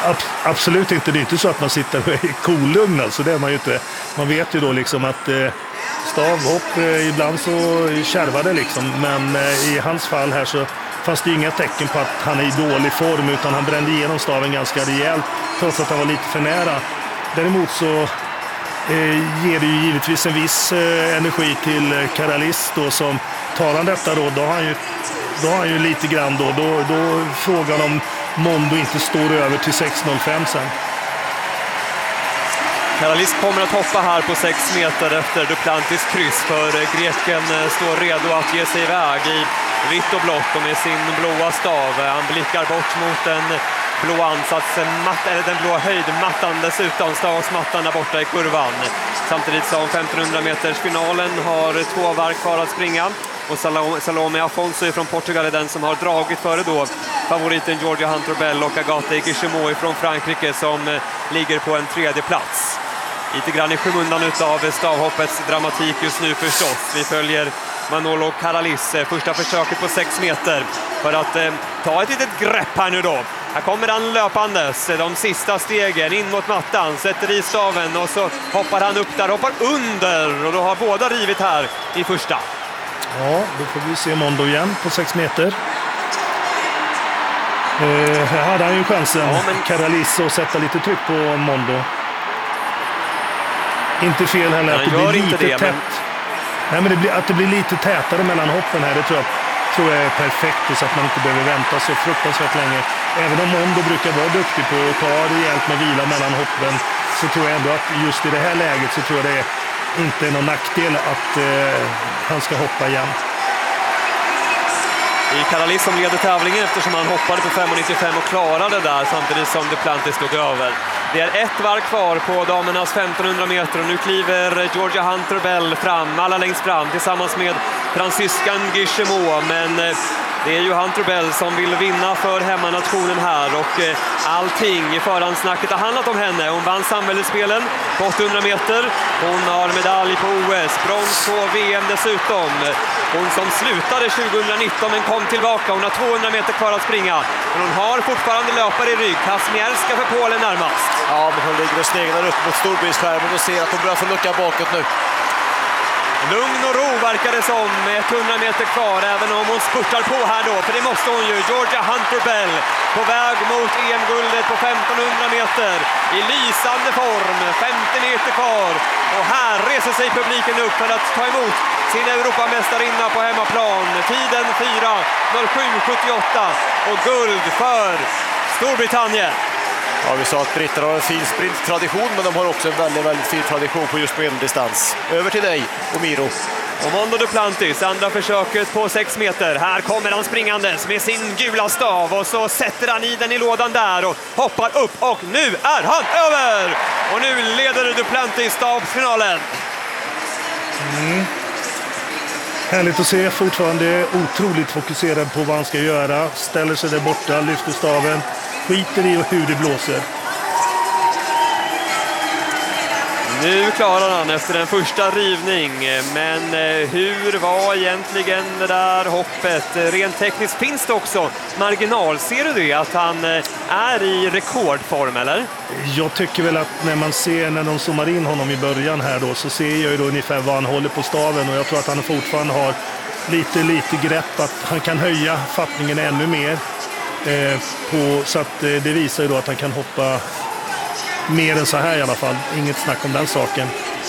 ab, absolut inte. Det är inte så att man sitter och är kolugn. Alltså, det är man ju inte. Man vet ju då liksom att eh, stavhopp, eh, ibland så kärvar det liksom. Men eh, i hans fall här så fanns det inga tecken på att han är i dålig form, utan han brände igenom staven ganska rejält trots att han var lite för nära. Däremot så eh, ger det ju givetvis en viss eh, energi till eh, Karalis då, som tar han detta då, då har han ju, då har han ju lite grann då, då, då frågan om Mondo inte står över till sex noll fem sen. Karalis kommer att hoppa här på sex meter efter Duplantis kryss, för greken står redo att ge sig iväg i vitt och blått och med sin blåa stav. Han blickar bort mot den blå ansatsmatt, eller den blå höjdmattan dessutom, stavsmattan där borta i kurvan. Samtidigt som femtonhundra meters finalen har två varv kvar att springa. Och Salome Afonso från Portugal är den som har dragit före då favoriten Georgia Hunter Bell och Agathe Guillemot från Frankrike som ligger på en tredje plats. Lite grann i skymundan utav stavhoppets dramatik just nu förstås. Vi följer Manolo Karalis första försöket på sex meter för att eh, ta ett litet grepp här nu då. Här kommer han löpandes, de sista stegen in mot mattan, sätter i staven och så hoppar han upp där, hoppar under, och då har båda rivit här i första. Ja, då får vi se Mondo igen på sex meter. Eh, här hade han ju chansen, ja, men Karalis, att sätta lite tryck på Mondo. Inte fel heller att det blir lite det, tätt. Men... Nej, men det blir, att det blir lite tätare mellan hoppen här, det tror jag, tror jag är perfekt, så att man inte behöver vänta så fruktansvärt länge. Även om Mondo brukar vara duktig på att ta rejält med vila mellan hoppen, så tror jag ändå att just i det här läget så tror jag det är inte är någon nackdel att eh, han ska hoppa igen. Det är Karalis som leder tävlingen eftersom han hoppade på fem nittiofem och klarade där samtidigt som Duplantis stod över. Det är ett varv kvar på damernas femtonhundra meter och nu kliver Georgia Hunter Bell fram, alla längst fram tillsammans med fransyskan Guillemot, men det är ju Hunter Bell som vill vinna för hemmanationen här och allting i förhandsnacket har handlat om henne. Hon vann samhällsspelen på åttahundra meter, hon har medalj på O S, brons på V M dessutom. Hon som slutade tjugonitton men kom tillbaka, hon har tvåhundra meter kvar att springa. Men hon har fortfarande löpare i rygg, Kazmierska för Polen närmast. Ja, men hon ligger och sneglar upp mot storbildsskärmen och ser att hon börjar få lucka bakåt nu. Lugn och ro verkar det som, med hundra meter kvar, även om hon spurtar på här då, för det måste hon ju. Georgia Hunter Bell på väg mot E M-guldet på femtonhundra meter i lysande form, femtio meter kvar, och här reser sig publiken upp för att ta emot sin Europamästarinna på hemmaplan. Tiden fyra noll sju sjuttioåtta och guld för Storbritannien. Ja, vi sa att britterna har en fin sprinttradition, men de har också en väldigt, väldigt fin tradition på just medeldistans. Över till dig, Omiro. Och Mondo Duplantis, andra försöket på sex meter. Här kommer han springandes med sin gula stav och så sätter han i den i lådan där och hoppar upp, och nu är han över! Och nu leder Duplantis stavfinalen. Mm. Härligt att se, fortfarande otroligt fokuserad på vad han ska göra. Ställer sig där borta, lyfter staven, skiter i hur det blåser. Nu klarar han efter en första rivning, men hur var egentligen det där hoppet? Rent tekniskt finns det också marginal. Ser du det, att han är i rekordform, eller? Jag tycker väl att när man ser, när de zoomar in honom i början här då, så ser jag ju då ungefär vad han håller på staven, och jag tror att han fortfarande har lite, lite grepp, att han kan höja fattningen ännu mer. Eh, på, så att eh, det visar ju då att han kan hoppa mer än så här i alla fall. Inget snack om den saken.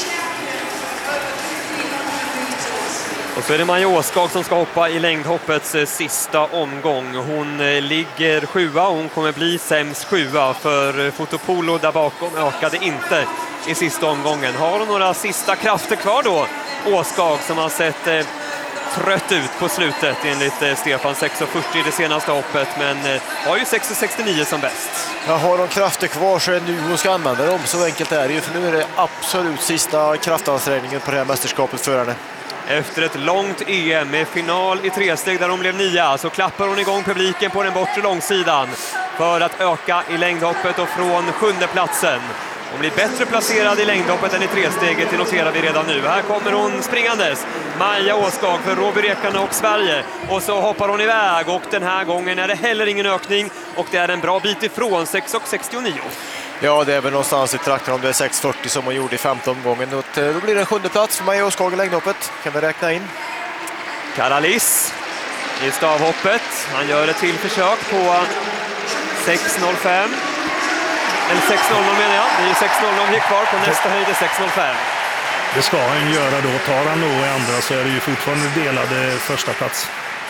Och så är det Maja Åskag som ska hoppa i längdhoppets sista omgång. Hon ligger sjua och hon kommer bli sämst sjua, för Fotopolo där bakom ökade inte i sista omgången. Har hon några sista krafter kvar då, Åskag, som har sett eh, trött ut på slutet enligt eh, Stefan, sex fyrtio i det senaste hoppet, men eh, har ju sex sextionio som bäst. Ja, har de krafter kvar så är det nu hon ska använda dem, så enkelt är det ju, för nu är det absolut sista kraftansträngningen på det här mästerskapet för henne. Efter ett långt E M med final i tresteg där hon blev nia, så klappar hon igång publiken på den bortre långsidan för att öka i längdhoppet och från sjunde platsen. Hon blir bättre placerad i längdhoppet än i tresteget, det noterar vi redan nu. Här kommer hon springandes, Maja Åskag för Råby Rekarna och Sverige. Och så hoppar hon iväg och den här gången är det heller ingen ökning. Och det är en bra bit ifrån sex sextionio. Ja, det är väl någonstans i trakten om det är sex fyrtio som hon gjorde i femte omgången. Då blir det en sjunde plats för Maja Åskag i längdhoppet. Kan vi räkna in. Karalis i stavhoppet. Han gör ett till försök på sex noll fem. Eller sex noll noll menar jag. Det är sex noll noll kvar på nästa höjd är sex noll fem. Det ska han göra då. Tar han då i andra så är det ju fortfarande delade första plats.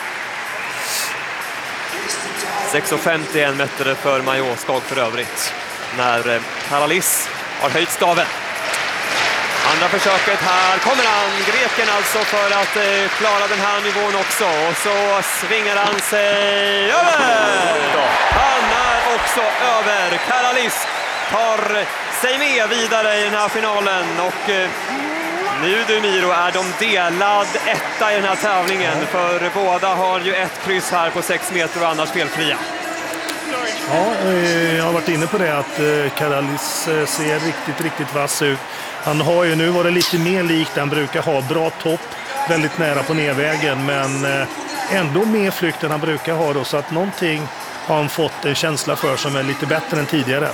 sex femtioen meter för Maja Åskag för övrigt. När Karalis har höjt staven. Andra försöket, här kommer han, greken alltså, för att eh, klara den här nivån också. Och så svingar han sig över! Han är också över. Karalis tar sig med vidare i den här finalen. Och eh, nu du Miro är de delad etta i den här tävlingen. För båda har ju ett kryss här på sex meter och annars felfria. Ja, jag har varit inne på det att Karalis ser riktigt, riktigt vass ut. Han har ju nu varit lite mer likt, han brukar ha bra topp, väldigt nära på nedvägen, men ändå mer flykt än han brukar ha då, så att någonting har han fått en känsla för som är lite bättre än tidigare.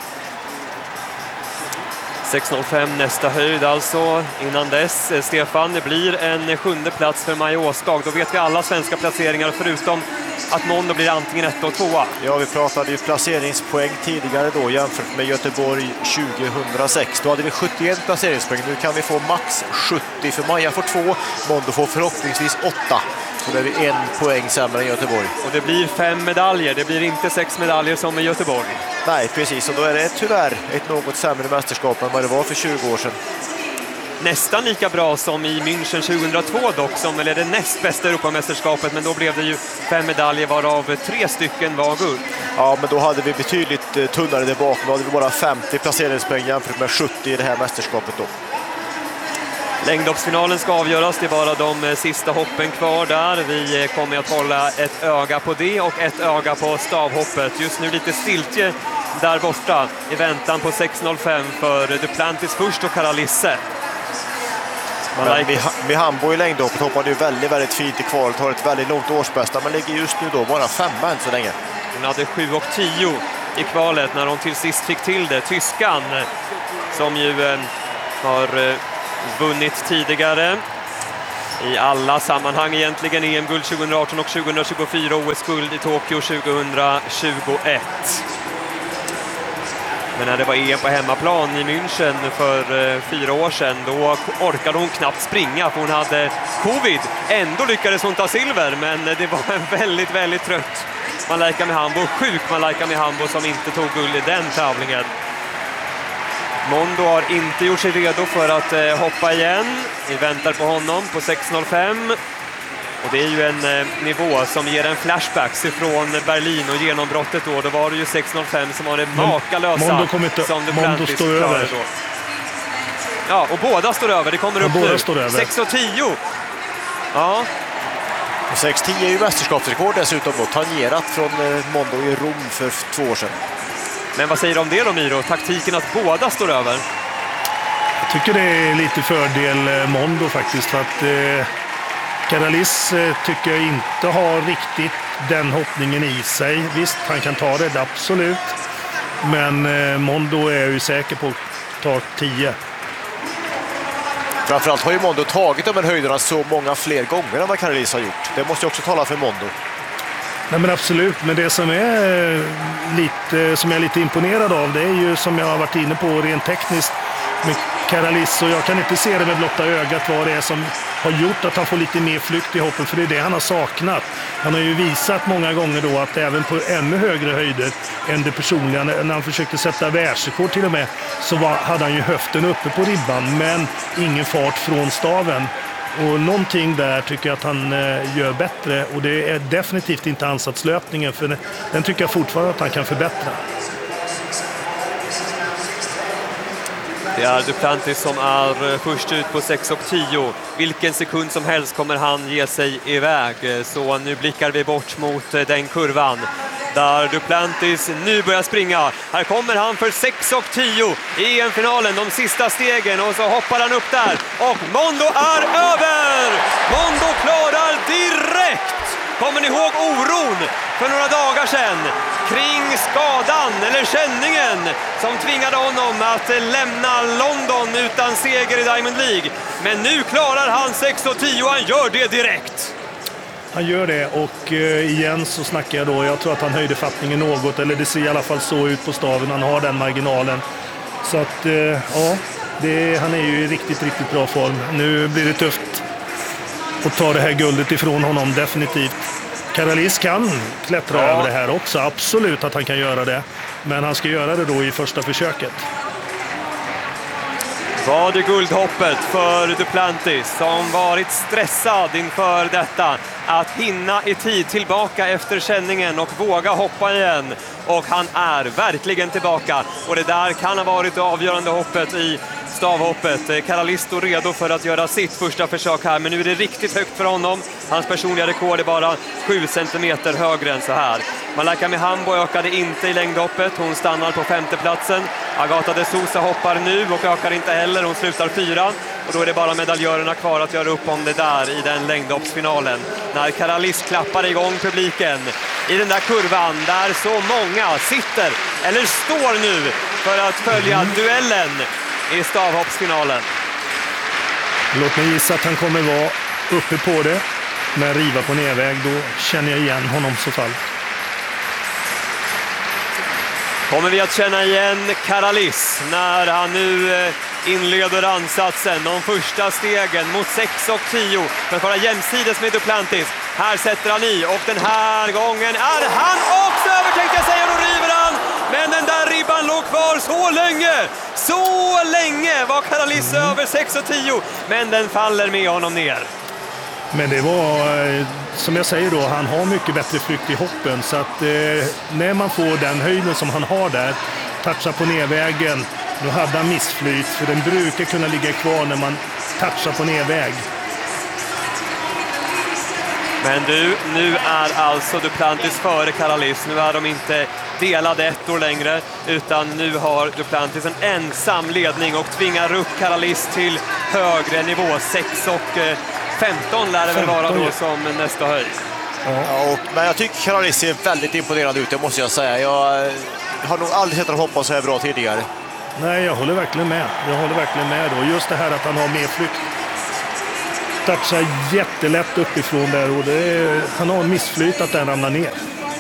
sex noll fem nästa höjd alltså. Innan dess, Stefan, det blir en sjunde plats för Maja Åskag. Då vet vi alla svenska placeringar förutom att Mondo blir antingen ett och tvåa. Ja, vi pratade ju placeringspoäng tidigare då jämfört med Göteborg tjugohundrasex. Då hade vi sjuttioen placeringspoäng. Nu kan vi få max sjuttio, för Maja får två, Mondo får förhoppningsvis åtta. Så det är vi en poäng sämre än Göteborg. Och det blir fem medaljer, det blir inte sex medaljer som i Göteborg. Nej, precis. Och då är det tyvärr ett något sämre mästerskap än vad det var för tjugo år sedan. Nästan lika bra som i München tjugohundratvå dock, som väl är det näst bästa Europamästerskapet, men då blev det ju fem medaljer varav tre stycken var guld. Ja, men då hade vi betydligt tunnare där bak. Då hade vi bara femtio placeringspoäng jämfört med sjuttio i det här mästerskapet då. Längdhoppsfinalen ska avgöras, det är bara de sista hoppen kvar där. Vi kommer att hålla ett öga på det och ett öga på stavhoppet. Just nu lite stiltje där borta i väntan på sex noll fem för Duplantis först och Karalisse. Mihambo i längdhoppet hoppade ju väldigt, väldigt fint i kvalet, har ett väldigt långt årsbästa, men ligger just nu då bara femma än så länge. Hon hade sju och tio i kvalet när hon till sist fick till det. Tyskan som ju eh, har eh, vunnit tidigare i alla sammanhang egentligen, E M-guld tjugohundraarton och tjugohundratjugofyra, O S-guld i Tokyo tjugohundratjugoett. Men när det var E M på hemmaplan i München för eh, fyra år sedan, då orkade hon knappt springa för hon hade covid. Ändå lyckades hon ta silver, men det var en väldigt, väldigt trött Malaika Mihambo, sjuk Malaika Mihambo som inte tog guld i den tävlingen. Mondo har inte gjort sig redo för att eh, hoppa igen. Vi väntar på honom på sex noll fem. Och det är ju en eh, nivå som ger en flashbacks ifrån Berlin och genombrottet då. Då var det ju sex noll fem som var det makalösa. Mondo kommer inte, som Mondo står över. Då. Ja, och båda står över. Det kommer ja, upp båda nu. Står över. sex och tio. Ja. sex tio är ju mästerskapsrekord dessutom då, tangerat från eh, Mondo i Rom för två år sedan. Men vad säger du om det då, Miro? Taktiken att båda står över? Jag tycker det är lite fördel Mondo faktiskt, för att eh, Karalis eh, tycker jag inte har riktigt den hoppningen i sig. Visst, han kan ta det, absolut. Men eh, Mondo är ju säker på att ta tio. Framförallt har ju Mondo tagit de här höjderna så många fler gånger än vad Karalis har gjort. Det måste ju också tala för Mondo. Nej, men absolut, men det som är lite, som jag är lite imponerad av, det är ju som jag har varit inne på rent tekniskt med Karalis, och jag kan inte se det med blotta ögat vad det är som har gjort att han får lite mer flykt i hoppen, för det är det han har saknat. Han har ju visat många gånger då att även på ännu högre höjder än det personliga, när han försökte sätta världsrekord till och med, så var, hade han ju höften uppe på ribban men ingen fart från staven. Och någonting där tycker jag att han eh, gör bättre, och det är definitivt inte ansatslöpningen, för den, den tycker jag fortfarande att han kan förbättra. Det är Duplantis som är först ut på sex och tio. Vilken sekund som helst kommer han ge sig iväg. Så nu blickar vi bort mot den kurvan. där Duplantis nu börjar springa. Här kommer han för sex och tio i E M-finalen, de sista stegen, och så hoppar han upp där och Mondo är över! Mondo klarar direkt! Kommer ni ihåg oron för några dagar sedan kring skadan eller känningen som tvingade honom att lämna London utan seger i Diamond League? Men nu klarar han sex och tio och han gör det direkt. Han gör det, och eh, igen så snackar jag då, jag tror att han höjde fattningen något, eller det ser i alla fall så ut på staven, han har den marginalen. Så att, eh, ja, det, han är ju i riktigt, riktigt bra form. Nu blir det tufft att ta det här guldet ifrån honom, definitivt. Karalis kan klättra ja. över det här också, absolut att han kan göra det. Men han ska göra det då i första försöket. Var det guldhoppet för Duplantis som varit stressad inför detta att hinna i tid tillbaka efter känningen och våga hoppa igen, och han är verkligen tillbaka, och det där kan ha varit det avgörande hoppet i stavhoppet. Karalisto redo för att göra sitt första försök här, men nu är det riktigt högt för honom. Hans personliga rekord är bara sju centimeter högre än så här. Malaika Mihambo ökade inte i längdhoppet, hon stannar på femteplatsen. Agata de Sousa hoppar nu och ökar inte heller, hon slutar fyra. Och då är det bara medaljörerna kvar att göra upp om det där i den längdhoppsfinalen. När Karalis klappar igång publiken i den där kurvan där så många sitter eller står nu för att följa mm. duellen i stavhoppsfinalen. Låt mig gissa att han kommer vara uppe på det, men riva på nedväg, då känner jag igen honom så fall. Kommer vi att känna igen Karalis när han nu inleder ansatsen, de första stegen mot sex och tio för att vara jämsides med Duplantis. Här sätter han i, och den här gången är han också över, tänkte jag säga, och då river han. Men den där ribban låg kvar så länge. Så länge var Karalis mm. över sex och tio, men den faller med honom ner. Men det var, som jag säger då, han har mycket bättre flykt i hoppen, så att eh, när man får den höjden som han har där, touchar på nedvägen, då hade han missflyt, för den brukar kunna ligga kvar när man touchar på nedväg. Men du, nu är alltså Duplantis före Karalis. Nu är de inte delade ettor längre, utan nu har Duplantis en ensam ledning och tvingar upp Karalis till högre nivå. sex och femton lär det väl vara då som nästa höjd. Ja, och, men jag tycker Karalis ser väldigt imponerande ut, det måste jag säga. Jag har nog aldrig sett honom hoppa så här bra tidigare. Nej, jag håller verkligen med. Jag håller verkligen med då. Just det här att han har mer flykt. Touchar jättelätt uppifrån där, och det är, han har missflyt att den ramlar ner.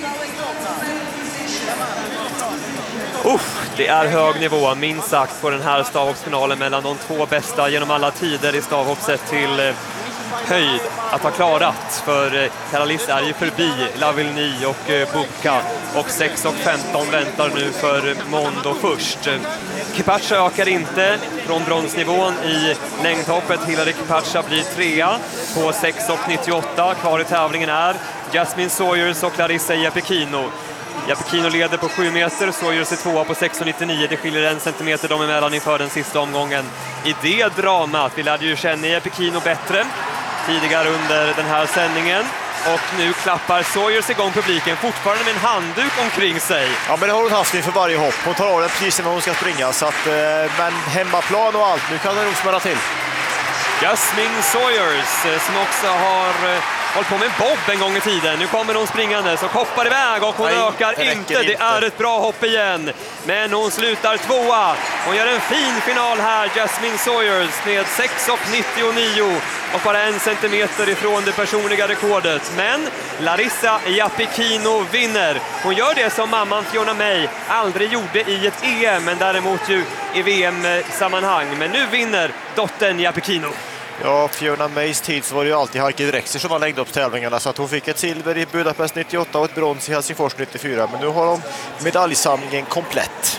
Uff, det är hög nivå, minst sagt, på den här stavhoppsfinalen mellan de två bästa genom alla tider i stavhoppset till eh, höjd att ha klarat. För eh, Karalis är ju förbi Lavillenie och eh, Bubka, och sex och femton väntar nu för Mondo först. Kipacha ökar inte från bronsnivån i längdhoppet. Hillary Kipacha blir trea på sex och nittioåtta. Kvar i tävlingen är Jasmine Sawyers och Larissa Iapekino. Iapekino leder på sju meter, Sawyers är tvåa på sex och nittionio. Det skiljer en centimeter dem emellan inför den sista omgången. I det dramat, vi lärde ju känna Iapekino bättre tidigare under den här sändningen. Och nu klappar Sawyers igång publiken, fortfarande med en handduk omkring sig. Ja, men det har hon haft inför varje hopp. Hon tar av den precis när hon ska springa. Så att, men hemmaplan och allt, nu kan det nog smälla till. Jasmine Sawyers som också har hållit på med en bob en gång i tiden. Nu kommer hon springande så hoppar iväg, och hon Nej, ökar det inte. inte. Det är ett bra hopp igen. Men hon slutar tvåa. Hon gör en fin final här, Jasmine Sawyers, med sex och nittionio och bara en centimeter ifrån det personliga rekordet. Men Larissa Iapekino vinner. Hon gör det som mamman Fiona May aldrig gjorde i ett E M, men däremot ju i V M-sammanhang. Men nu vinner dottern Iapekino. Ja, Fiona Mays tid så var det ju alltid Heike Drexler som har längd upp tävlingarna, så att hon fick ett silver i Budapest nittioåtta och ett brons i Helsingfors nittiofyra. Men nu har de medaljsamlingen komplett.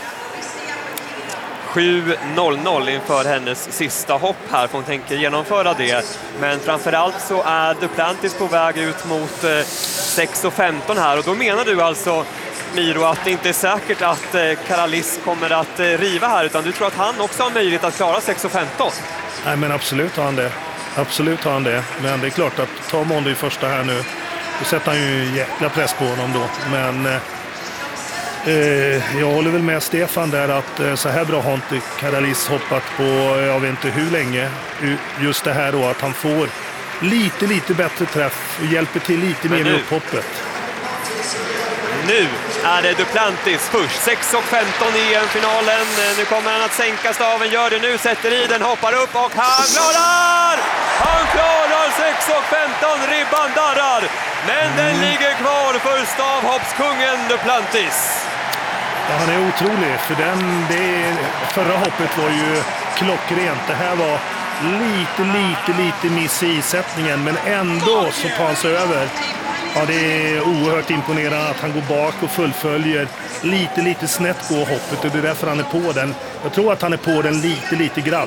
sju noll noll inför hennes sista hopp här, för hon tänker genomföra det. Men framförallt så är Duplantis på väg ut mot eh, sex och femton här, och då menar du alltså, Miro, att det inte är säkert att eh, Karalis kommer att eh, riva här, utan du tror att han också har möjlighet att klara sex och femton? Nej, men absolut har han det. Absolut har han det. Men det är klart att ta Mondo i första här nu, då sätter han ju jäkla press på honom då. Men eh, Eh, jag håller väl med Stefan där att eh, så här bra har inte Karalis hoppat på jag vet inte hur länge. Just det här då att han får lite, lite bättre träff och hjälper till lite mer med upphoppet. Nu är det Duplantis först, sex och femton i E M-finalen. Nu kommer han att sänka staven, gör det nu, sätter i den, hoppar upp och han klarar! Han klarar sex och femton, ribban darrar. Men mm. den ligger kvar för stavhoppskungen Duplantis. Ja, han är otrolig, för den, det, förra hoppet var ju klockrent. Det här var lite, lite, lite miss i isättningen, men ändå så tar han sig över. Ja, det är oerhört imponerande att han går bak och fullföljer lite, lite snett på hoppet och det är därför han är på den. Jag tror att han är på den lite, lite grann.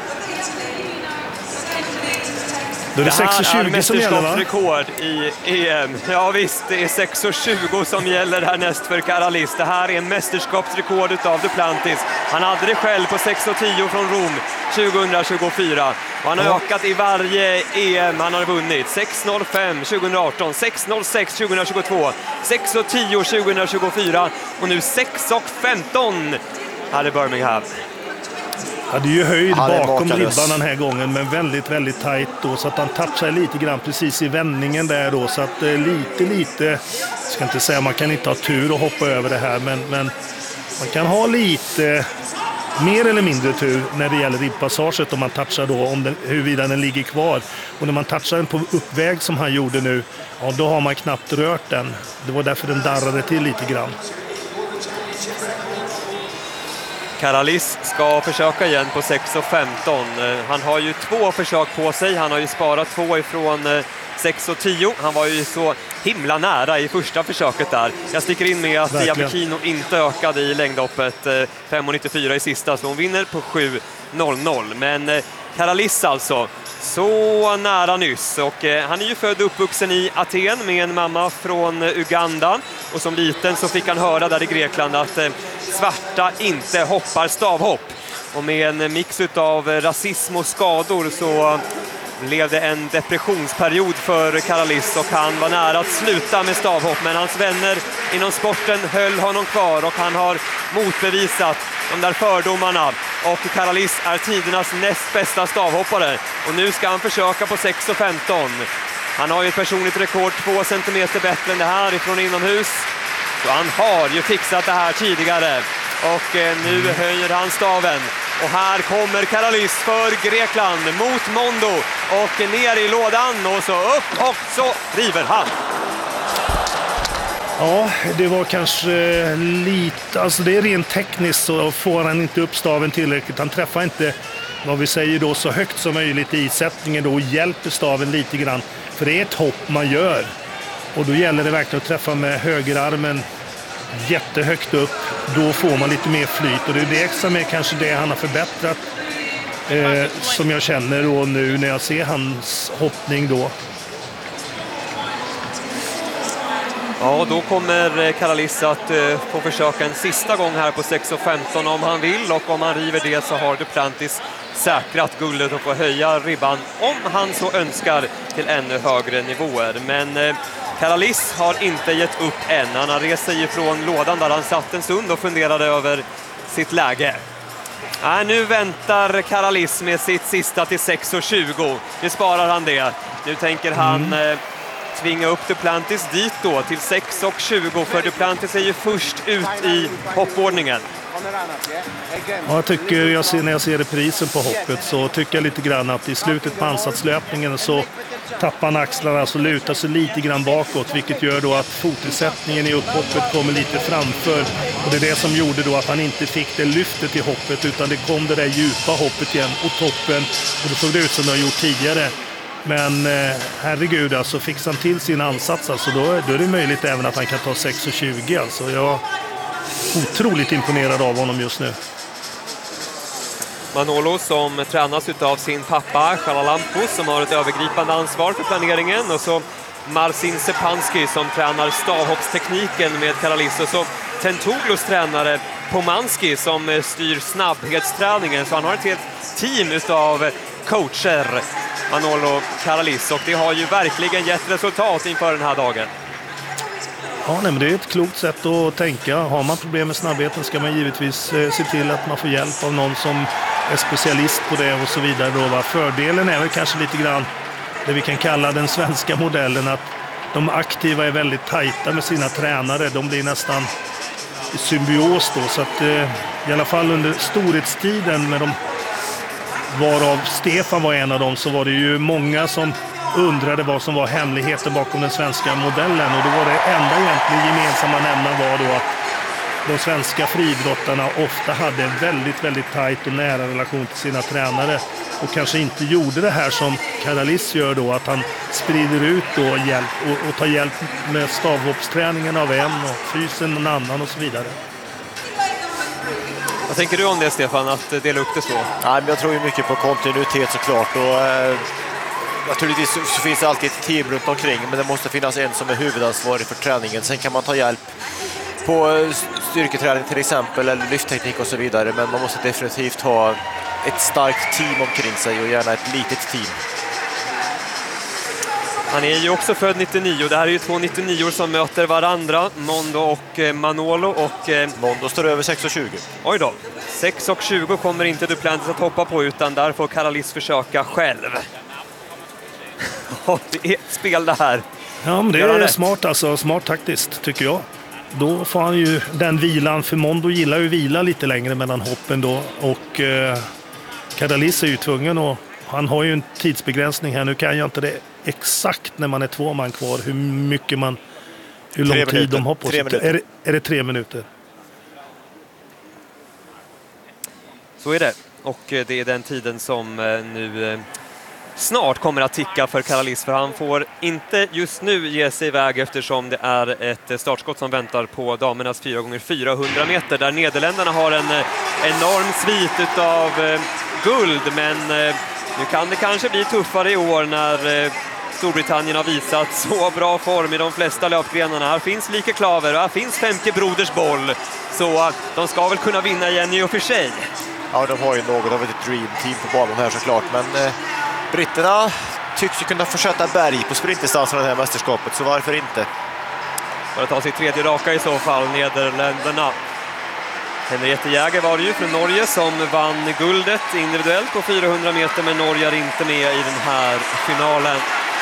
Då är det, det sex och tjugo som gäller, va? Rekord i E M. Ja visst, det är sex och tjugo som gäller härnäst för Karalis. Det här är en mästerskapsrekord utav Duplantis. Han hade det själv på sex och tio från Rom tjugohundratjugofyra. Och han har ja. ökat i varje E M han har vunnit. sex noll fem tjugoarton, sex noll sex tjugohundratjugotvå, sex och tio tjugohundratjugofyra och nu sex och femton här i Birmingham. Ja, det är ju höjd bakom ribban den här gången, men väldigt, väldigt tajt då, så att han touchar lite grann precis i vändningen där då, så att eh, lite, lite, jag ska inte säga man kan inte ha tur och hoppa över det här, men, men man kan ha lite mer eller mindre tur när det gäller ribbpassaget om man touchar då, om den, huruvida den ligger kvar. Och när man touchar den på uppväg som han gjorde nu, ja, då har man knappt rört den. Det var därför den darrade till lite grann. Karalis ska försöka igen på sex och femton. Han har ju två försök på sig. Han har ju sparat två ifrån sex och tio. Han var ju så himla nära i första försöket där. Jag sticker in med att Diabekino inte ökade i längdhoppet. fem nittiofyra i sista, så hon vinner på sju noll noll. Men Karalis alltså, så nära nyss. Och eh, han är ju född och uppvuxen i Aten med en mamma från Uganda. Och som liten så fick han höra där i Grekland att eh, svarta inte hoppar stavhopp. Och med en mix av rasism och skador så blev det en depressionsperiod för Karalis och han var nära att sluta med stavhopp, men hans vänner inom sporten höll honom kvar och han har motbevisat de där fördomarna och Karalis är tidernas näst bästa stavhoppare och nu ska han försöka på sex och femton. Han har ju ett personligt rekord två centimeter bättre än det här ifrån inomhus, så han har ju fixat det här tidigare och nu höjer han staven. Och här kommer Karalis för Grekland mot Mondo och ner i lådan och så upp och så river han. Ja, det var kanske lite, alltså det är rent tekniskt så får han inte upp staven tillräckligt. Han träffar inte, vad vi säger då, så högt som möjligt i sättningen då och hjälper staven lite grann. För det är ett hopp man gör och då gäller det verkligen att träffa med högerarmen jättehögt upp, då får man lite mer flyt och det är det som är kanske det han har förbättrat eh, som jag känner då nu när jag ser hans hoppning då. Ja, då kommer Karalis att eh, få försöka en sista gång här på sex och femton om han vill, och om han river det så har Duplantis säkrat guldet och får höja ribban om han så önskar till ännu högre nivåer. Men eh, Karalis har inte gett upp än. Han har rest sig ifrån lådan där han satt en stund och funderade över sitt läge. Äh, nu väntar Karalis med sitt sista till sex och tjugo. Nu sparar han det. Nu tänker han mm. eh, tvinga upp Duplantis dit då till sex och tjugo, för Duplantis är ju först ut i hoppordningen. Ja, jag tycker, jag ser, när jag ser reprisen på hoppet så tycker jag lite grann att i slutet på ansatslöpningen så tappar han axlarna, så lutar sig lite grann bakåt, vilket gör då att fotisättningen i upphoppet kommer lite framför, och det är det som gjorde då att han inte fick det lyftet i hoppet, utan det kom det där djupa hoppet igen och toppen, och det såg det ut som det har gjort tidigare. Men eh, herregud, alltså fixar han till sin ansats, alltså då, då är det möjligt även att han kan ta sex och tjugo. Alltså jag är otroligt imponerad av honom just nu. Manolo som tränas av sin pappa Chalalampo som har ett övergripande ansvar för planeringen, och så Marcin Sepanski som tränar stavhoppstekniken med Karalis, och så Tentoglus tränare Pomanski som styr snabbhetsträningen, så han har ett helt team utav coacher, Manolo Karalis, och det har ju verkligen gett resultat inför den här dagen. Ja, nej, men det är ett klokt sätt att tänka. Har man problem med snabbheten ska man givetvis eh, se till att man får hjälp av någon som är specialist på det och så vidare. Då, va? Fördelen är väl kanske lite grann det vi kan kalla den svenska modellen, att de aktiva är väldigt tajta med sina tränare. De blir nästan i symbios då, så att eh, i alla fall under storhetstiden med de, varav Stefan var en av dem, så var det ju många som undrade vad som var hemligheten bakom den svenska modellen, och då var det enda egentligen gemensamma nämnaren var då att de svenska friidrottarna ofta hade en väldigt, väldigt tajt och nära relation till sina tränare och kanske inte gjorde det här som Karalis gör då, att han sprider ut då hjälp och, och tar hjälp med stavhoppsträningen av en och fysen en annan och så vidare. Vad tänker du om det, Stefan, att dela upp det så? Nej, men jag tror ju mycket på kontinuitet såklart, och eh, naturligtvis så, så finns det alltid ett team runt omkring, men det måste finnas en som är huvudansvarig för träningen. Sen kan man ta hjälp på styrketräning till exempel, eller lyftteknik och så vidare, men man måste definitivt ha ett starkt team omkring sig och gärna ett litet team. Han är ju också född nittionio. Det här är ju två nittionio som möter varandra, Mondo och Manolo. Och Mondo står över sex och tjugo. Oj då, sex och tjugo kommer inte Duplantis att hoppa på, utan där får Karalis försöka själv. Det är ett spel det här. Ja, men det är smart alltså, smart taktiskt tycker jag. Då får han ju den vilan, för Mondo gillar ju vila lite längre mellan hoppen då, och eh, Karalis är ju tvungen, och han har ju en tidsbegränsning här. Nu kan jag inte det exakt när man är två man kvar, hur mycket man, hur lång tid de har på sig. Är det, är det tre minuter? Så är det, och det är den tiden som nu snart kommer att ticka för Karalis, för han får inte just nu ge sig iväg eftersom det är ett startskott som väntar på damernas fyra gånger fyrahundra meter, där Nederländerna har en enorm svit av guld, men nu kan det kanske bli tuffare i år när Storbritannien har visat så bra form i de flesta löpgrenarna. Här finns Like Klaver och här finns Femke Broders boll, så de ska väl kunna vinna igen i och för sig. Ja, de har ju något av ett dream team på banan här såklart, men eh, britterna tycks ju kunna fortsätta berg på sprintdistansen i det här mästerskapet, så varför inte? För att ta sig tredje raka i så fall, Nederländerna. Henriette Jäger var det ju från Norge som vann guldet individuellt på fyrahundra meter, men Norge är inte med i den här finalen.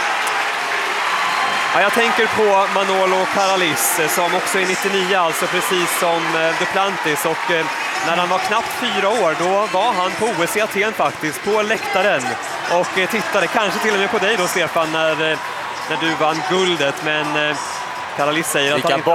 Ja, jag tänker på Manolo Karalis som också är nittionio, alltså precis som Duplantis, och när han var knappt fyra år då var han på O S i Aten faktiskt, på läktaren, och tittade kanske till och med på dig då, Stefan, när, när du vann guldet, men Karalis säger att han inte